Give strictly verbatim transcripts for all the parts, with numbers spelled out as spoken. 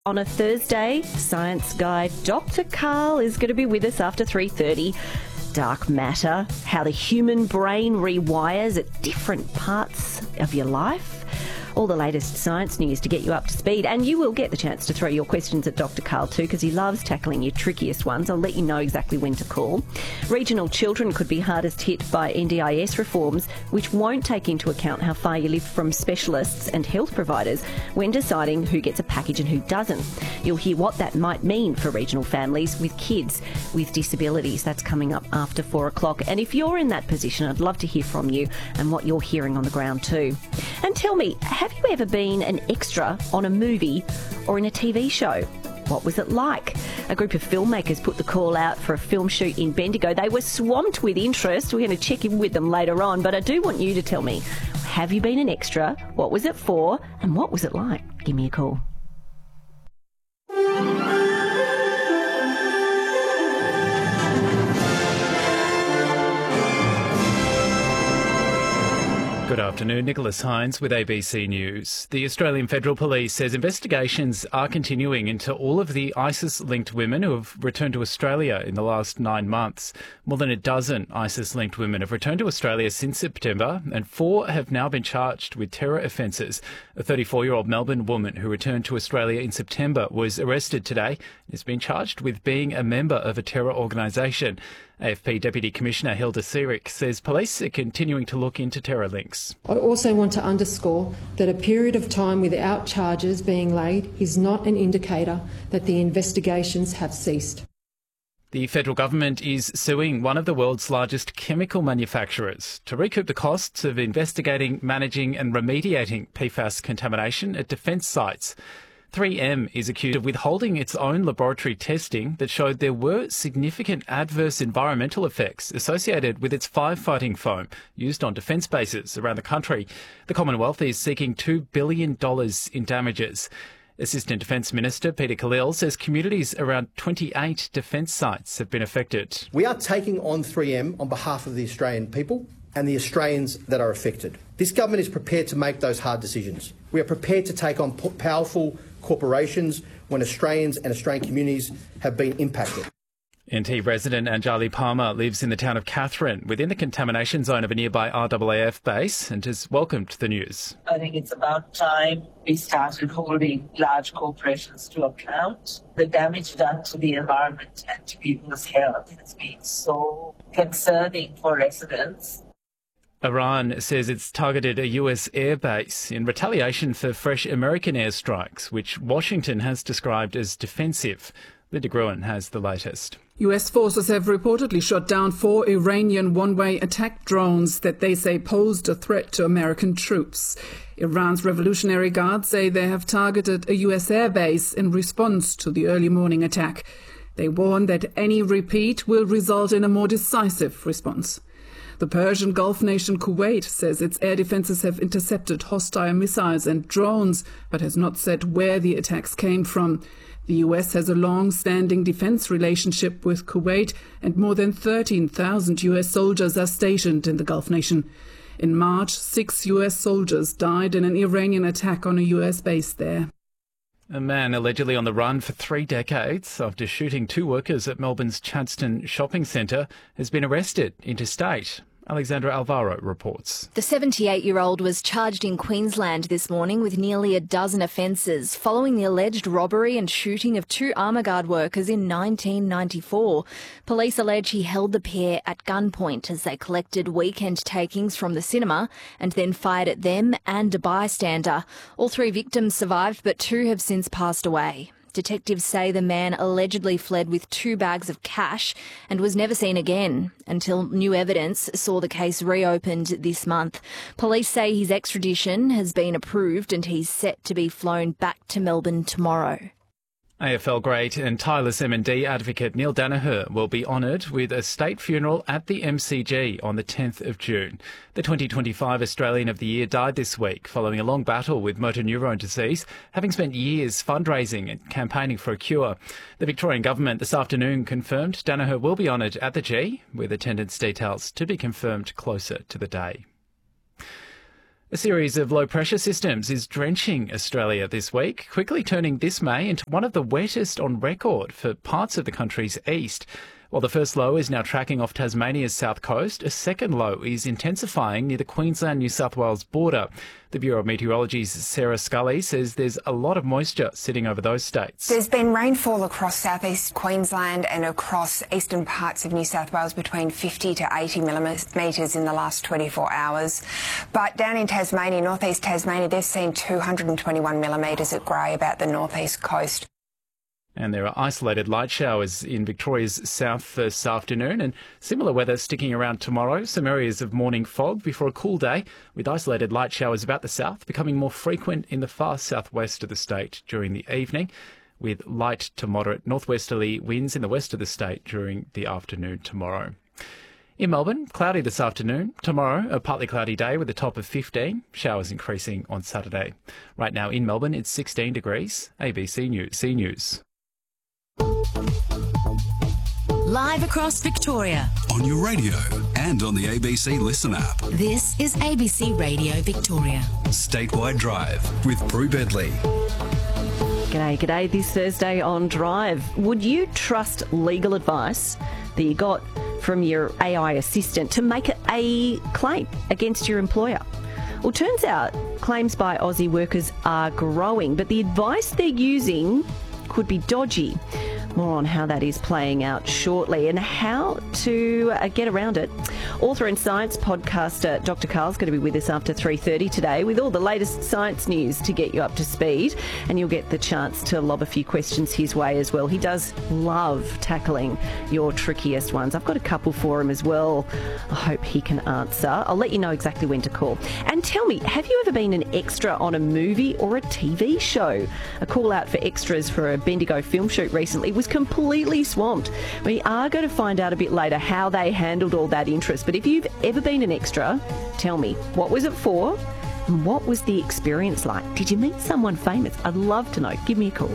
On a Thursday, science guy Doctor Karl is going to be with us after three thirty. Dark matter, how the human brain rewires at different parts of your life. All the latest science news to get you up to speed, and you will get the chance to throw your questions at Doctor Karl too, because he loves tackling your trickiest ones. I'll let you know exactly when to call. Regional children could be hardest hit by N D I S reforms, which won't take into account how far you live from specialists and health providers when deciding who gets a package and who doesn't. You'll hear what that might mean for regional families with kids with disabilities. That's coming up after four o'clock. And if you're in that position, I'd love to hear from you and what you're hearing on the ground too. And tell me, have you ever been an extra on a movie or in a T V show? What was it like? A group of filmmakers put the call out for a film shoot in Bendigo. They were swamped with interest. We're going to check in with them later on, but I do want you to tell me, have you been an extra? What was it for? And what was it like? Give me a call. Good afternoon, Nicholas Hines with A B C News. The Australian Federal Police says investigations are continuing into all of the ISIS-linked women who have returned to Australia in the last nine months. More than a dozen ISIS-linked women have returned to Australia since September, and four have now been charged with terror offences. A thirty-four-year-old Melbourne woman who returned to Australia in September was arrested today and has been charged with being a member of a terror organisation. A F P Deputy Commissioner Hilda Siric says police are continuing to look into terror links. I also want to underscore that a period of time without charges being laid is not an indicator that the investigations have ceased. The federal government is suing one of the world's largest chemical manufacturers to recoup the costs of investigating, managing and remediating P FAS contamination at defence sites. three M is accused of withholding its own laboratory testing that showed there were significant adverse environmental effects associated with its firefighting foam used on defence bases around the country. The Commonwealth is seeking two billion dollars in damages. Assistant Defence Minister Peter Khalil says communities around twenty-eight defence sites have been affected. We are taking on three M on behalf of the Australian people and the Australians that are affected. This government is prepared to make those hard decisions. We are prepared to take on powerful corporations when Australians and Australian communities have been impacted. N T resident Anjali Palmer lives in the town of Katherine within the contamination zone of a nearby R A A F base and has welcomed the news. I think it's about time we started holding large corporations to account. The damage done to the environment and to people's health has been so concerning for residents. Iran says it's targeted a U S airbase in retaliation for fresh American airstrikes, which Washington has described as defensive. Linda Gruen has the latest. U S forces have reportedly shot down four Iranian one-way attack drones that they say posed a threat to American troops. Iran's Revolutionary Guard say they have targeted a U S airbase in response to the early morning attack. They warn that any repeat will result in a more decisive response. The Persian Gulf nation Kuwait says its air defences have intercepted hostile missiles and drones, but has not said where the attacks came from. The U S has a long-standing defence relationship with Kuwait, and more than thirteen thousand U S soldiers are stationed in the Gulf nation. In March, six U S soldiers died in an Iranian attack on a U S base there. A man allegedly on the run for three decades after shooting two workers at Melbourne's Chadstone shopping centre has been arrested interstate. Alexandra Alvaro reports. The seventy-eight-year-old was charged in Queensland this morning with nearly a dozen offences following the alleged robbery and shooting of two Armaguard workers in nineteen ninety-four. Police allege he held the pair at gunpoint as they collected weekend takings from the cinema and then fired at them and a bystander. All three victims survived, but two have since passed away. Detectives say the man allegedly fled with two bags of cash and was never seen again until new evidence saw the case reopened this month. Police say his extradition has been approved and he's set to be flown back to Melbourne tomorrow. A F L great and tireless M and D advocate Neil Daniher will be honoured with a state funeral at the M C G on the tenth of June. The twenty twenty-five Australian of the Year died this week following a long battle with motor neurone disease, having spent years fundraising and campaigning for a cure. The Victorian Government this afternoon confirmed Daniher will be honoured at the G, with attendance details to be confirmed closer to the day. A series of low-pressure systems is drenching Australia this week, quickly turning this May into one of the wettest on record for parts of the country's east. While the first low is now tracking off Tasmania's south coast, a second low is intensifying near the Queensland-New South Wales border. The Bureau of Meteorology's Sarah Scully says there's a lot of moisture sitting over those states. There's been rainfall across southeast Queensland and across eastern parts of New South Wales between fifty to eighty millimetres in the last twenty-four hours. But down in Tasmania, northeast Tasmania, they've seen two hundred twenty-one millimetres at Grey, about the northeast coast. And there are isolated light showers in Victoria's south this afternoon, and similar weather sticking around tomorrow. Some areas of morning fog before a cool day, with isolated light showers about the south becoming more frequent in the far southwest of the state during the evening, with light to moderate northwesterly winds in the west of the state during the afternoon tomorrow. In Melbourne, cloudy this afternoon. Tomorrow, a partly cloudy day with a top of fifteen. Showers increasing on Saturday. Right now in Melbourne, it's sixteen degrees. A B C News. C News. Live across Victoria. On your radio and on the A B C Listen app. This is A B C Radio Victoria. Statewide Drive with Prue Bedley. G'day, g'day. This Thursday on Drive. Would you trust legal advice that you got from your A I assistant to make a claim against your employer? Well, turns out claims by Aussie workers are growing, but the advice they're using could be dodgy. More on how that is playing out shortly and how to uh, get around it. Author and science podcaster Doctor Karl's going to be with us after three thirty today with all the latest science news to get you up to speed, and you'll get the chance to lob a few questions his way as well. He does love tackling your trickiest ones. I've got a couple for him as well. I hope he can answer. I'll let you know exactly when to call. And tell me, have you ever been an extra on a movie or a T V show? A call out for extras for a Bendigo film shoot recently was completely swamped. We are going to find out a bit later how they handled all that interest. But if you've ever been an extra, tell me, what was it for? And what was the experience like? Did you meet someone famous? I'd love to know. Give me a call.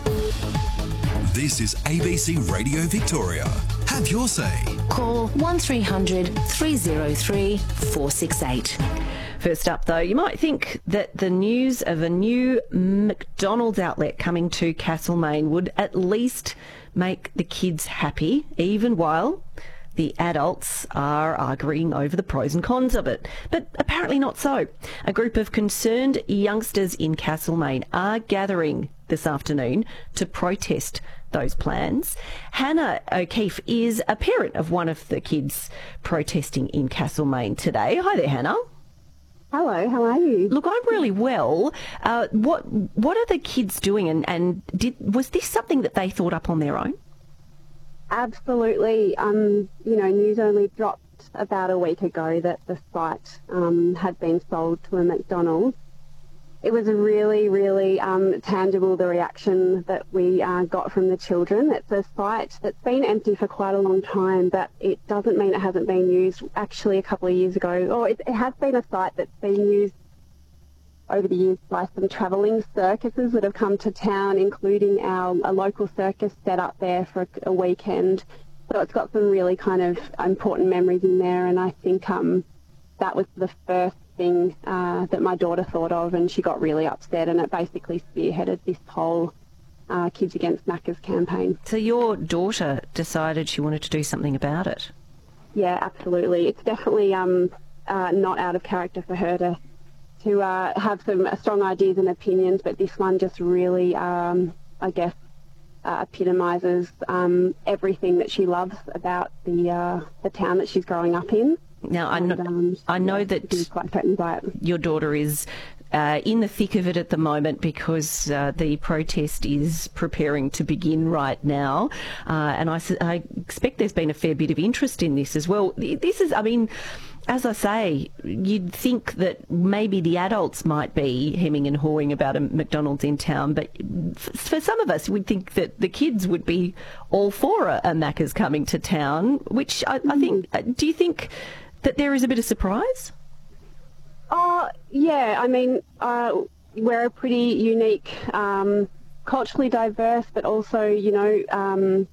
This is A B C Radio Victoria. Have your say. Call one three hundred three oh three four six eight. First up, though, you might think that the news of a new McDonald's outlet coming to Castlemaine would at least make the kids happy, even while the adults are arguing over the pros and cons of it. But apparently not so. A group of concerned youngsters in Castlemaine are gathering this afternoon to protest those plans. Hannah O'Keefe is a parent of one of the kids protesting in Castlemaine today. Hi there, Hannah. Hello, how are you? Look, I'm really well. Uh, what what are the kids doing, and, and did was this something that they thought up on their own? Absolutely. Um, you know, news only dropped about a week ago that the site um, had been sold to a McDonald's. It was really, really um, tangible, the reaction that we uh, got from the children. It's a site that's been empty for quite a long time, but it doesn't mean it hasn't been used. Actually, a couple of years ago, or it, it has been a site that's been used over the years by some travelling circuses that have come to town, including our a local circus set up there for a, a weekend. So it's got some really kind of important memories in there, and I think um, that was the first thing uh, that my daughter thought of, and she got really upset, and it basically spearheaded this whole uh, Kids Against Macca's campaign. So your daughter decided she wanted to do something about it? Yeah, absolutely. It's definitely um, uh, not out of character for her to to uh, have some uh, strong ideas and opinions, but this one just really, um, I guess, uh, epitomises um, everything that she loves about the uh, the town that she's growing up in. Now, I know, um, I know yeah, that she's quite threatened by it. Your daughter is uh, in the thick of it at the moment because uh, the protest is preparing to begin right now. Uh, and I, I expect there's been a fair bit of interest in this as well. This is, I mean, as I say, you'd think that maybe the adults might be hemming and hawing about a McDonald's in town, but for some of us, we'd think that the kids would be all for a, a Macca's coming to town, which I, I think, do you think that there is a bit of surprise? Oh, yeah. I mean, uh, we're a pretty unique, um, culturally diverse, but also, you know, um,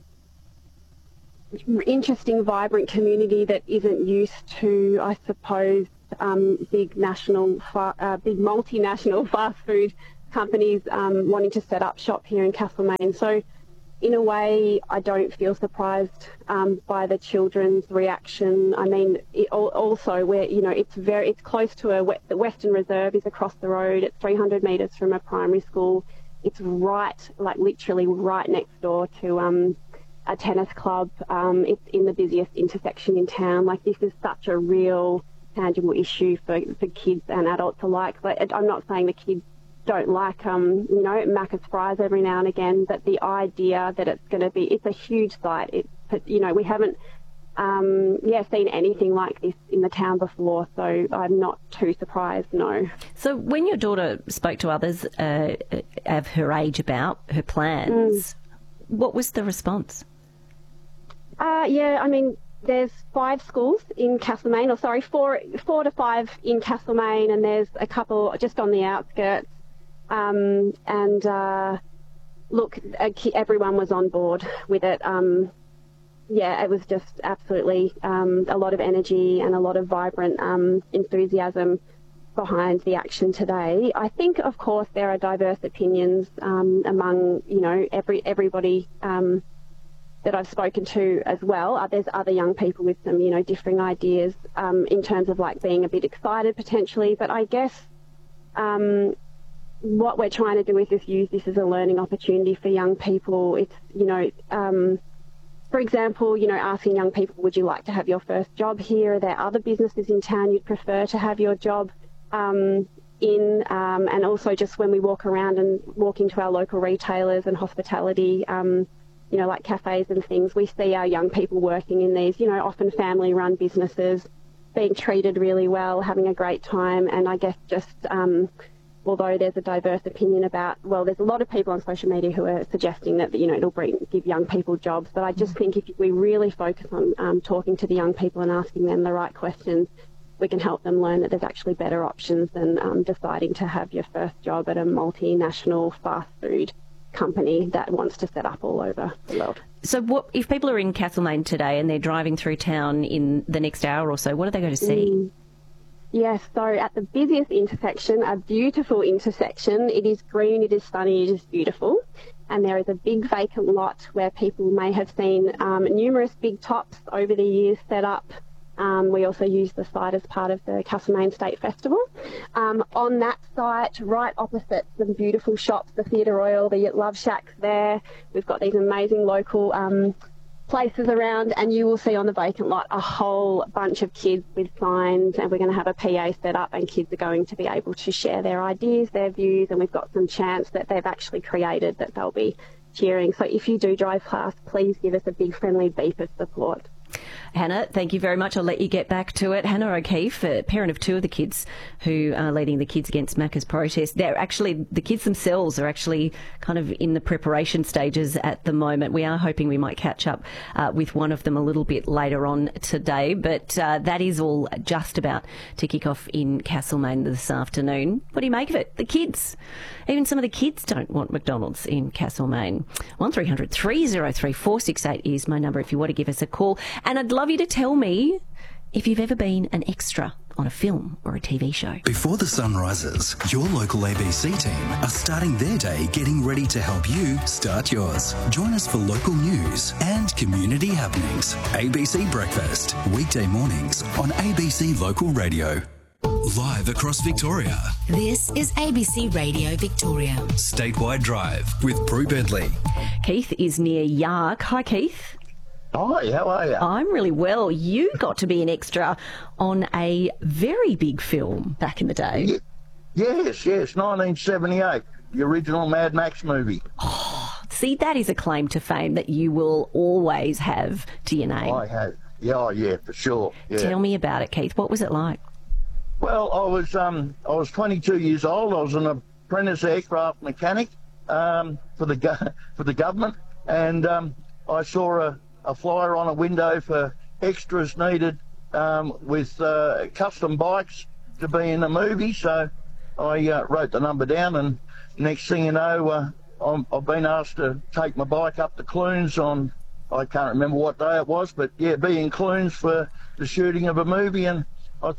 interesting, vibrant community that isn't used to, I suppose, um, big national, fa- uh, big multinational fast food companies um, wanting to set up shop here in Castlemaine. So in a way, I don't feel surprised um, by the children's reaction. I mean, it, also, where you know, it's very, it's close to a the Western Reserve is across the road. It's three hundred metres from a primary school. It's right, like literally right next door to um, a tennis club. Um, it's in the busiest intersection in town. Like, this is such a real, tangible issue for for kids and adults alike. But I'm not saying the kids don't like, um, you know, Macca's fries every now and again, but the idea that it's going to be, it's a huge site. It's, you know, we haven't, um, yeah, seen anything like this in the town before, so I'm not too surprised, no. So when your daughter spoke to others uh, of her age about her plans, mm. what was the response? Uh, yeah, I mean, there's five schools in Castlemaine, or sorry, four, four to five in Castlemaine, and there's a couple just on the outskirts. Um, and uh, look, everyone was on board with it. Um, yeah, it was just absolutely um, a lot of energy and a lot of vibrant um, enthusiasm behind the action today. I think, of course, there are diverse opinions um, among, you know, every everybody um, that I've spoken to as well. Uh, there's other young people with some, you know, differing ideas um, in terms of like being a bit excited potentially. But I guess Um, what we're trying to do is just use this as a learning opportunity for young people. It's, you know, um, for example, you know, asking young people, would you like to have your first job here? Are there other businesses in town you'd prefer to have your job um, in? Um, and also just when we walk around and walk into our local retailers and hospitality, um, you know, like cafes and things, we see our young people working in these, you know, often family-run businesses, being treated really well, having a great time. And I guess just... Um, although there's a diverse opinion about, well, there's a lot of people on social media who are suggesting that, you know, it'll bring, give young people jobs. But I just think if we really focus on um, talking to the young people and asking them the right questions, we can help them learn that there's actually better options than um, deciding to have your first job at a multinational fast food company that wants to set up all over the world. So what if people are in Castlemaine today and they're driving through town in the next hour or so, what are they going to see? Mm. Yes, so at the busiest intersection, a beautiful intersection, it is green, it is sunny, it is beautiful, and there is a big vacant lot where people may have seen um, numerous big tops over the years set up. Um, we also use the site as part of the Castlemaine State Festival. Um, on that site, right opposite some beautiful shops, the Theatre Royal, the Love Shacks there, we've got these amazing local um, places around, and you will see on the vacant lot a whole bunch of kids with signs, and we're going to have a P A set up, and kids are going to be able to share their ideas, their views, and we've got some chants that they've actually created that they'll be cheering. So if you do drive past, please give us a big friendly beep of support. Hannah, thank you very much. I'll let you get back to it. Hannah O'Keefe, a parent of two of the kids who are leading the Kids Against Macca's protest. They're actually, the kids themselves are actually kind of in the preparation stages at the moment. We are hoping we might catch up uh, with one of them a little bit later on today, but uh, that is all just about to kick off in Castlemaine this afternoon. What do you make of it? The kids, even some of the kids don't want McDonald's in Castlemaine. one three hundred three oh three four six eight is my number if you want to give us a call. And I'd love you to tell me if you've ever been an extra on a film or a T V show. Before the sun rises, your local A B C team are starting their day getting ready to help you start yours. Join us for local news and community happenings. A B C Breakfast, weekday mornings on A B C Local Radio. Live across Victoria. This is A B C Radio Victoria. Statewide Drive with Prue Bentley. Keith is near Yark. Hi, Keith. Hi, how are you? I'm really well. You got to be an extra on a very big film back in the day. Y- yes, yes, nineteen seventy-eight, the original Mad Max movie. Oh, see, that is a claim to fame that you will always have to your name. I have. Yeah, oh, yeah, for sure. Yeah. Tell me about it, Keith. What was it like? Well, I was um, I was twenty-two years old. I was an apprentice aircraft mechanic um, for the go- for the government, and um, I saw a a flyer on a window for extras needed um, with uh, custom bikes to be in the movie. So I uh, wrote the number down, and next thing you know, uh, I'm, I've been asked to take my bike up to Clunes on, I can't remember what day it was, but yeah, be in Clunes for the shooting of a movie. And I thought,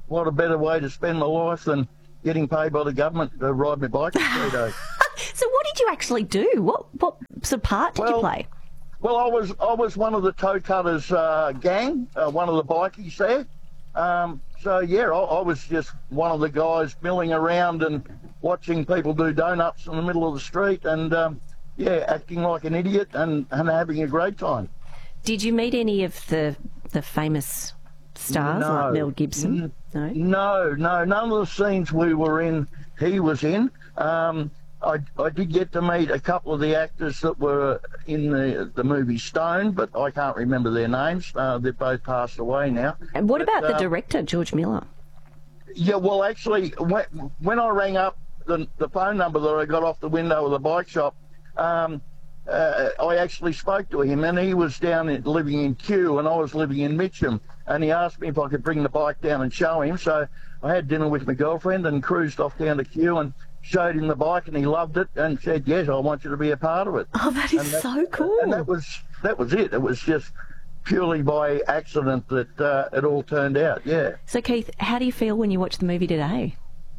what a better way to spend my life than getting paid by the government to ride my bike for three days. So what did you actually do? What what sort of part did well, you play? Well, I was I was one of the toe cutters uh, gang, uh, one of the bikies there. Um, so yeah, I, I was just one of the guys milling around and watching people do donuts in the middle of the street, and um, yeah, acting like an idiot and, and having a great time. Did you meet any of the the famous stars no, like Mel Gibson? N- no, no, none of the scenes we were in, he was in. Um, I, I did get to meet a couple of the actors that were in the the movie Stone, but I can't remember their names. Uh, they've both passed away now. And what but, about the uh, director, George Miller? Yeah, well, actually, when, when I rang up the, the phone number that I got off the window of the bike shop, um, uh, I actually spoke to him, and he was down in, living in Kew, and I was living in Mitcham, and he asked me if I could bring the bike down and show him. So I had dinner with my girlfriend and cruised off down to Kew and showed him the bike, and he loved it and said, yes, I want you to be a part of it. Oh, that is that, so cool. And that was that was it. It was just purely by accident that uh, it all turned out, yeah. So, Keith, how do you feel when you watch the movie today?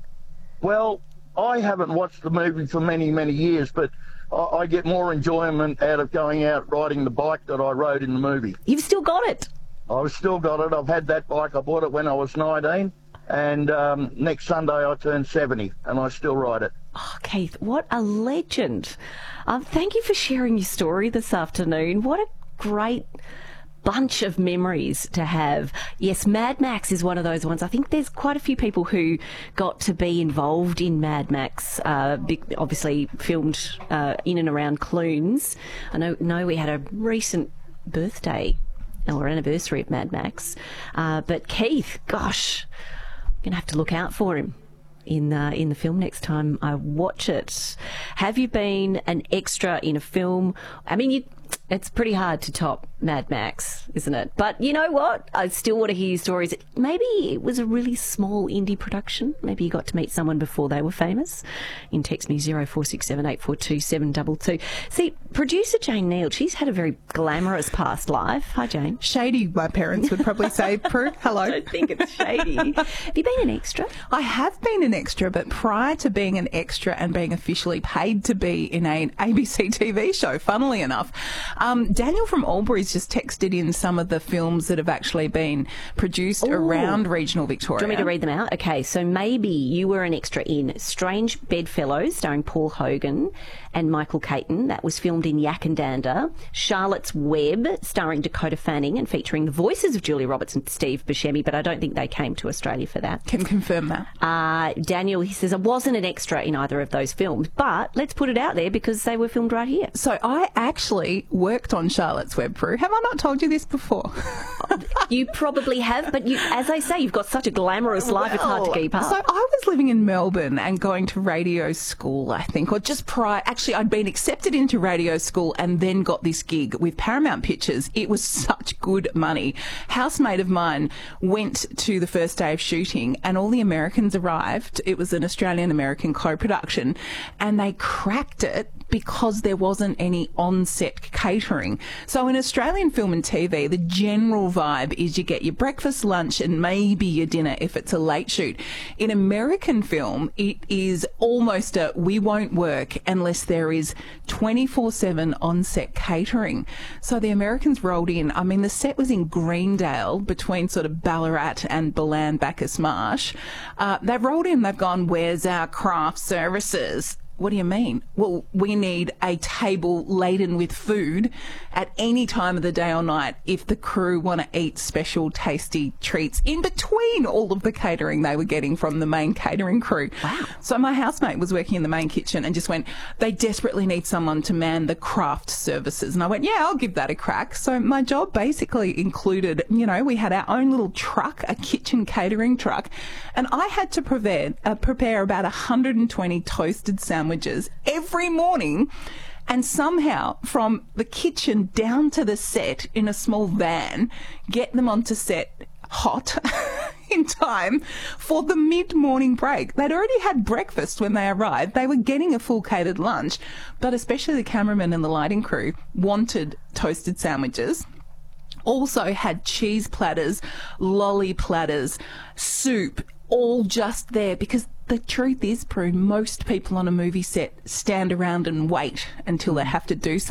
Well, I haven't watched the movie for many, many years, but I, I get more enjoyment out of going out riding the bike that I rode in the movie. You've still got it? I've still got it. I've had that bike. I bought it when I was nineteen. And um, next Sunday I turn seventy, and I still ride it. Oh, Keith, what a legend. Um, thank you for sharing your story this afternoon. What a great bunch of memories to have. Yes, Mad Max is one of those ones. I think there's quite a few people who got to be involved in Mad Max, uh, big, obviously filmed uh, in and around Clunes. I know, know we had a recent birthday or anniversary of Mad Max. Uh, but Keith, gosh, going to have to look out for him in uh, in the film next time I watch it. Have you been an extra in a film? I mean, you, it's pretty hard to top Mad Max, isn't it? But you know what? I still want to hear your stories. Maybe it was a really small indie production. Maybe you got to meet someone before they were famous. You can text me zero four six seven eight four two seven two two. See, producer Jane Neal, she's had a very glamorous past life. Hi, Jane. Shady, my parents would probably say, Prue. Hello. I don't think it's shady. Have you been an extra? I have been an extra, but prior to being an extra and being officially paid to be in an A B C T V show, funnily enough, um, Daniel from Albury's just texted in some of the films that have actually been produced Ooh. around regional Victoria. Do you want me to read them out? Okay, so maybe you were an extra in Strange Bedfellows, starring Paul Hogan and Michael Caton. That was filmed in Yakandanda. Charlotte's Web, starring Dakota Fanning and featuring the voices of Julia Roberts and Steve Buscemi, but I don't think they came to Australia for that. Can confirm that. Uh, Daniel, he says, I wasn't an extra in either of those films, but let's put it out there because they were filmed right here. So I actually worked on Charlotte's Web, Prue. Have I not told you this before? You probably have, but you, as I say, you've got such a glamorous life, well, it's hard to keep up. So I was living in Melbourne and going to radio school, I think, or just prior. Actually, I'd been accepted into radio school and then got this gig with Paramount Pictures. It was such good money. Housemate of mine went to the first day of shooting and all the Americans arrived. It was an Australian-American co-production and they cracked it because there wasn't any on-set catering. So in Australian film and T V, the general vibe is you get your breakfast, lunch, and maybe your dinner if it's a late shoot. In American film, it is almost a we won't work unless there is twenty-four seven on-set catering. So the Americans rolled in. I mean, the set was in Greendale between sort of Ballarat and Balan Bacchus Marsh. Uh, they've rolled in, they've gone, where's our craft services? What do you mean? Well, we need a table laden with food at any time of the day or night if the crew want to eat special tasty treats in between all of the catering they were getting from the main catering crew. Wow. So my housemate was working in the main kitchen and just went, they desperately need someone to man the craft services. And I went, yeah, I'll give that a crack. So my job basically included, you know, we had our own little truck, a kitchen catering truck, and I had to prepare, uh, prepare about one hundred twenty toasted sandwiches sandwiches every morning and somehow from the kitchen down to the set in a small van, get them onto set hot in time for the mid-morning break. They'd already had breakfast when they arrived. They were getting a full catered lunch, but especially the cameraman and the lighting crew wanted toasted sandwiches. also had cheese platters, lolly platters, soup, all just there, because the truth is, Prue, most people on a movie set stand around and wait until they have to do something.